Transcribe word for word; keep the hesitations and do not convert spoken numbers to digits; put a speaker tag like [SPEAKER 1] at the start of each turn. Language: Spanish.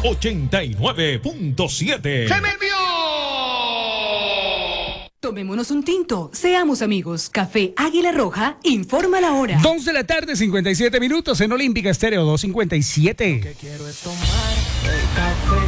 [SPEAKER 1] ochenta y nueve punto siete.
[SPEAKER 2] ¡Se me envió!
[SPEAKER 3] Tomémonos un tinto, seamos amigos. Café Águila Roja, informa la hora.
[SPEAKER 4] Dos de la tarde, cincuenta y siete minutos en Olímpica Estéreo dos cincuenta y siete.
[SPEAKER 5] Lo que quiero es tomar el café